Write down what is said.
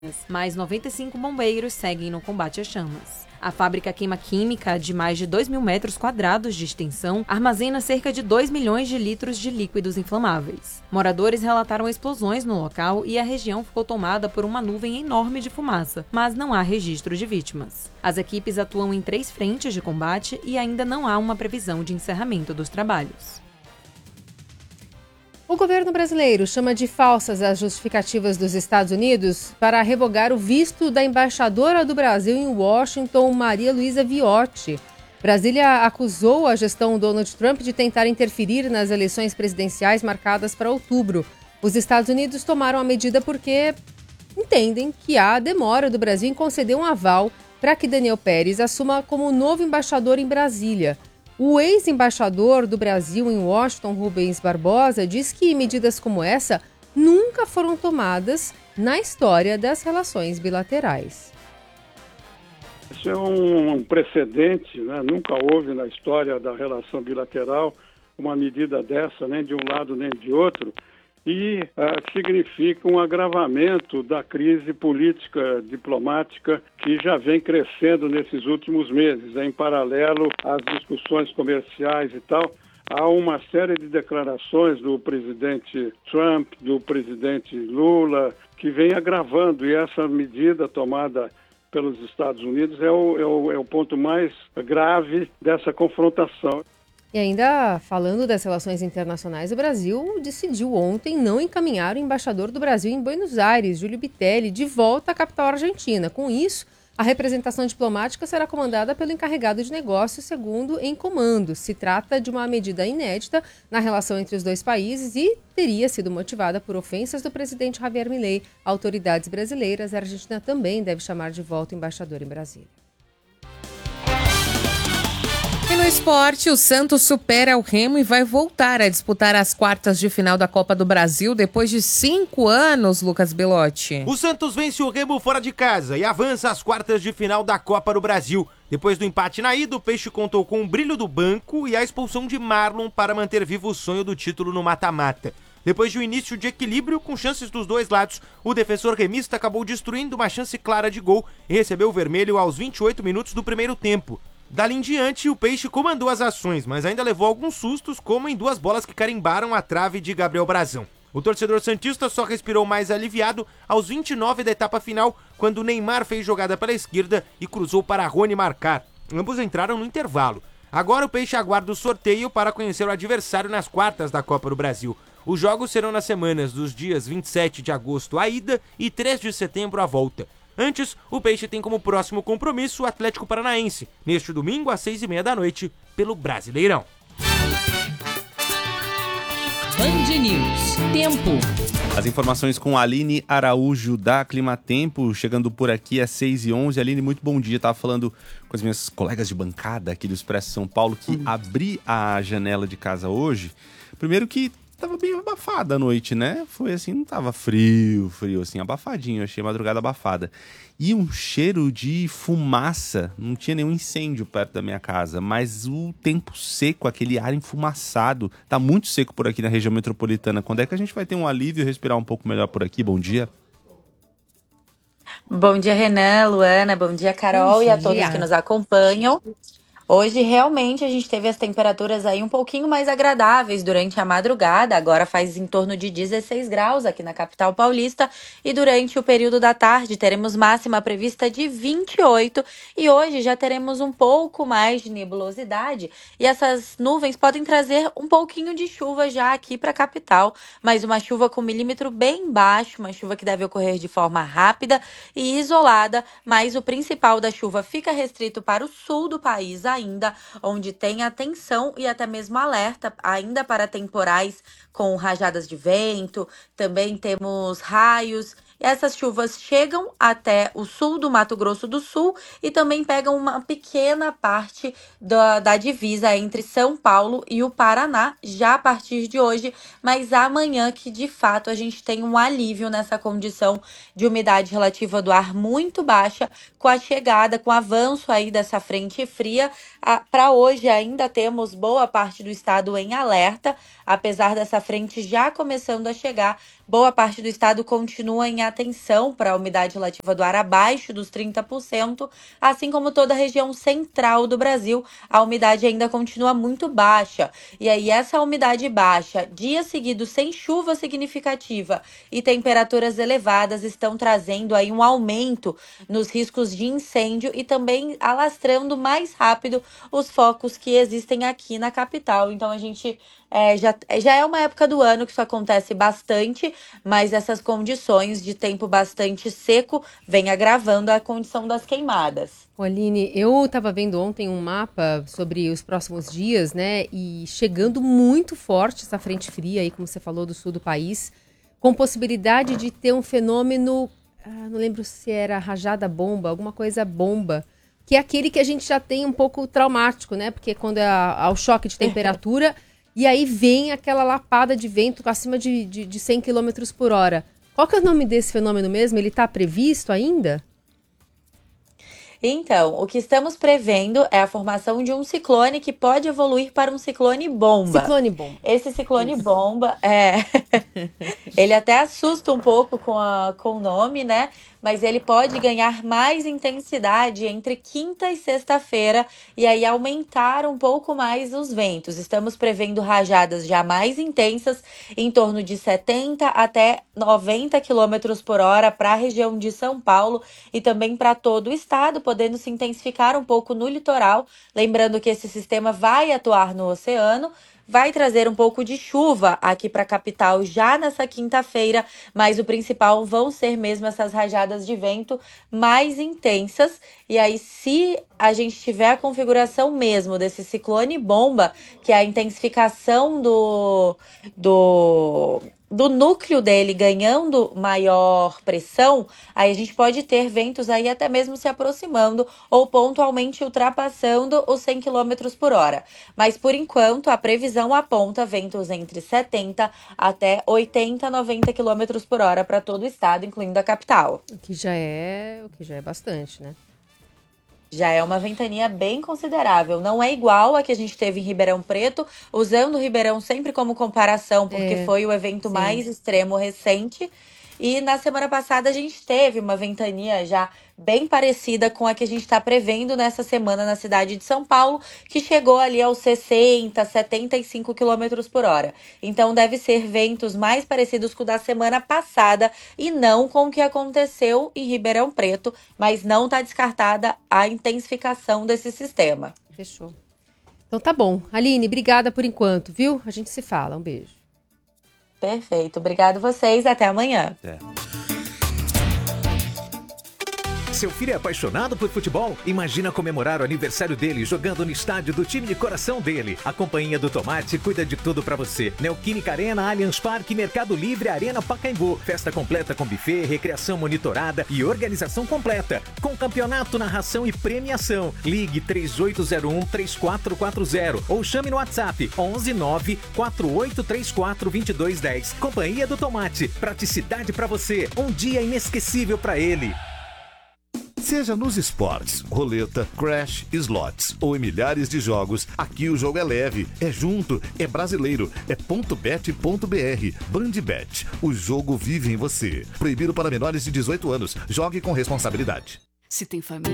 mais 95 bombeiros seguem no combate às chamas. A fábrica queima-química, de mais de 2 mil metros quadrados de extensão, armazena cerca de 2 milhões de litros de líquidos inflamáveis. Moradores relataram explosões no local e a região ficou tomada por uma nuvem enorme de fumaça, mas não há registro de vítimas. As equipes atuam em 3 frentes de combate e ainda não há uma previsão de encerramento dos trabalhos. O governo brasileiro chama de falsas as justificativas dos Estados Unidos para revogar o visto da embaixadora do Brasil em Washington, Maria Luísa Viotti. Brasília acusou a gestão Donald Trump de tentar interferir nas eleições presidenciais marcadas para outubro. Os Estados Unidos tomaram a medida porque entendem que há demora do Brasil em conceder um aval para que Daniel Pérez assuma como novo embaixador em Brasília. O ex-embaixador do Brasil em Washington, Rubens Barbosa, diz que medidas como essa nunca foram tomadas na história das relações bilaterais. Isso é um precedente, né? Nunca houve na história da relação bilateral uma medida dessa, nem de um lado nem de outro, e significa um agravamento da crise política diplomática que já vem crescendo nesses últimos meses. Em paralelo às discussões comerciais e tal, há uma série de declarações do presidente Trump, do presidente Lula, que vem agravando, e essa medida tomada pelos Estados Unidos é o ponto mais grave dessa confrontação. E ainda falando das relações internacionais, o Brasil decidiu ontem não encaminhar o embaixador do Brasil em Buenos Aires, Júlio Bitelli, de volta à capital argentina. Com isso, a representação diplomática será comandada pelo encarregado de negócios segundo em comando. Se trata de uma medida inédita na relação entre os dois países e teria sido motivada por ofensas do presidente Javier Milei a autoridades brasileiras. A Argentina também deve chamar de volta o embaixador em Brasília. E no esporte, o Santos supera o Remo e vai voltar a disputar as quartas de final da Copa do Brasil depois de 5 anos, Lucas Belotti. O Santos vence o Remo fora de casa e avança às quartas de final da Copa do Brasil. Depois do empate na ida, o Peixe contou com o brilho do banco e a expulsão de Marlon para manter vivo o sonho do título no mata-mata. Depois de um início de equilíbrio com chances dos dois lados, o defensor remista acabou destruindo uma chance clara de gol e recebeu o vermelho aos 28 minutos do primeiro tempo. Dali em diante, o Peixe comandou as ações, mas ainda levou alguns sustos, como em 2 bolas que carimbaram a trave de Gabriel Brazão. O torcedor santista só respirou mais aliviado aos 29 da etapa final, quando Neymar fez jogada pela esquerda e cruzou para Rony marcar. Ambos entraram no intervalo. Agora o Peixe aguarda o sorteio para conhecer o adversário nas quartas da Copa do Brasil. Os jogos serão nas semanas dos dias 27 de agosto a ida e 3 de setembro a volta. Antes, o Peixe tem como próximo compromisso o Atlético Paranaense, neste domingo às 6h30 da noite, pelo Brasileirão. Band News. Tempo. As informações com a Aline Araújo da Climatempo, chegando por aqui às 6h11. Aline, muito bom dia. Estava falando com as minhas colegas de bancada aqui do Expresso São Paulo que abri a janela de casa hoje. Primeiro que tava bem abafada a noite, né? Foi assim, não tava frio, assim, abafadinho. Achei a madrugada abafada. E um cheiro de fumaça. Não tinha nenhum incêndio perto da minha casa, mas o tempo seco, aquele ar enfumaçado. Tá muito seco por aqui na região metropolitana. Quando é que a gente vai ter um alívio e respirar um pouco melhor por aqui? Bom dia. Bom dia, Renan, Luana, bom dia, Carol, e a todos que nos acompanham. Hoje, realmente, a gente teve as temperaturas aí um pouquinho mais agradáveis durante a madrugada. Agora faz em torno de 16 graus aqui na capital paulista. E durante o período da tarde, teremos máxima prevista de 28. E hoje já teremos um pouco mais de nebulosidade. E essas nuvens podem trazer um pouquinho de chuva já aqui para a capital. Mas uma chuva com milímetro bem baixo, uma chuva que deve ocorrer de forma rápida e isolada. Mas o principal da chuva fica restrito para o sul do país ainda, onde tem atenção e até mesmo alerta ainda para temporais com rajadas de vento. Também temos raios. Essas chuvas chegam até o sul do Mato Grosso do Sul e também pegam uma pequena parte da divisa entre São Paulo e o Paraná, já a partir de hoje, mas amanhã que de fato a gente tem um alívio nessa condição de umidade relativa do ar muito baixa, com a chegada, com o avanço aí dessa frente fria. Para hoje ainda temos boa parte do estado em alerta, apesar dessa frente já começando a chegar boa parte do estado continua em atenção para a umidade relativa do ar abaixo dos 30%, assim como toda a região central do Brasil, a umidade ainda continua muito baixa. E aí essa umidade baixa, dias seguidos sem chuva significativa e temperaturas elevadas estão trazendo aí um aumento nos riscos de incêndio e também alastrando mais rápido os focos que existem aqui na capital. Então a gente já é uma época do ano que isso acontece bastante, mas essas condições de tempo bastante seco vêm agravando a condição das queimadas. Aline, eu estava vendo ontem um mapa sobre os próximos dias, né? E chegando muito forte essa frente fria aí, como você falou, do sul do país, com possibilidade de ter um fenômeno, não lembro se era rajada bomba, alguma coisa bomba, que é aquele que a gente já tem um pouco traumático, né? Porque quando há o choque de temperatura, e aí vem aquela lapada de vento acima de 100 km por hora. Qual que é o nome desse fenômeno mesmo? Ele está previsto ainda? Então, o que estamos prevendo é a formação de um ciclone que pode evoluir para um ciclone bomba. Ciclone bomba. Esse ciclone bomba, ele até assusta um pouco com o nome, né? Mas ele pode ganhar mais intensidade entre quinta e sexta-feira e aí aumentar um pouco mais os ventos. Estamos prevendo rajadas já mais intensas, em torno de 70 até 90 km por hora para a região de São Paulo e também para todo o estado, podendo se intensificar um pouco no litoral. Lembrando que esse sistema vai atuar no oceano, vai trazer um pouco de chuva aqui para a capital já nessa quinta-feira, mas o principal vão ser mesmo essas rajadas de vento mais intensas. E aí, se a gente tiver a configuração mesmo desse ciclone bomba, que é a intensificação do núcleo dele ganhando maior pressão, aí a gente pode ter ventos aí até mesmo se aproximando ou pontualmente ultrapassando os 100 km por hora. Mas, por enquanto, a previsão aponta ventos entre 70 até 80, 90 km por hora para todo o estado, incluindo a capital. O que já é bastante, né? Já é uma ventania bem considerável. Não é igual a que a gente teve em Ribeirão Preto, usando o Ribeirão sempre como comparação, porque foi o evento mais extremo recente. E na semana passada a gente teve uma ventania já bem parecida com a que a gente está prevendo nessa semana na cidade de São Paulo, que chegou ali aos 60, 75 km por hora. Então deve ser ventos mais parecidos com o da semana passada e não com o que aconteceu em Ribeirão Preto, mas não está descartada a intensificação desse sistema. Fechou. Então tá bom. Aline, obrigada por enquanto, viu? A gente se fala. Um beijo. Perfeito. Obrigado vocês. Até amanhã. Seu filho é apaixonado por futebol? Imagina comemorar o aniversário dele jogando no estádio do time de coração dele. A Companhia do Tomate cuida de tudo pra você. Neoquímica Arena, Allianz Parque, Mercado Livre, Arena Pacaembu. Festa completa com buffet, recreação monitorada e organização completa. Com campeonato, narração e premiação. Ligue 3801-3440 ou chame no WhatsApp 119-4834-2210. Companhia do Tomate. Praticidade pra você. Um dia inesquecível pra ele. Seja nos esportes, roleta, crash, slots ou em milhares de jogos, aqui o jogo é leve, é junto, é brasileiro, é .bet.br. Bandbet, o jogo vive em você. Proibido para menores de 18 anos. Jogue com responsabilidade. Se tem família.